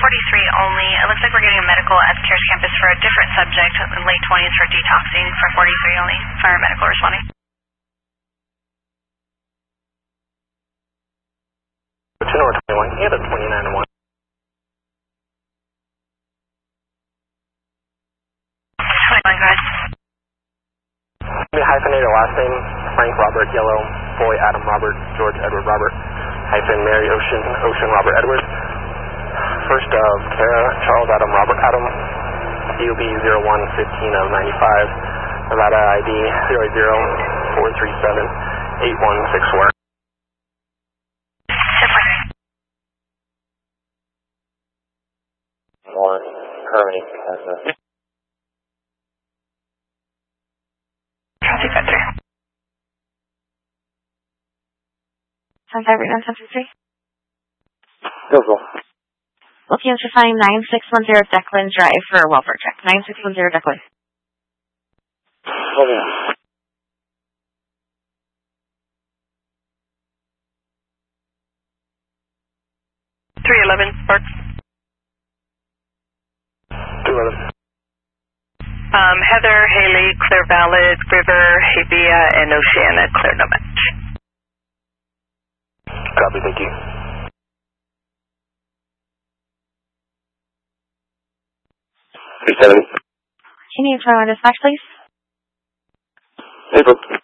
only. It looks like we're getting a medical at the CARES campus for a different subject, late 20s for detoxing for 43 only. Fire medical responding. 2 North 21, and a 29 and 1. Hyphenated last name, Frank Robert Yellow, Boy Adam Robert, George Edward Robert, hyphen Mary Ocean, Ocean Robert Edward. First of Kara, Charles Adam Robert Adam, DOB 0115 of 95, Nevada ID 080-437-8164. More Harmony Casa. Traffic Center. 753. Google. Looking to find 9610 Declan Drive for a welfare check. 9610 Declan. Hold on. 311, Park. 211. Heather, Haley, Clear Ballad, River, Habia, and Oceana, Clear No Match. Copy, thank you. 37. Can you try on dispatch, please? April.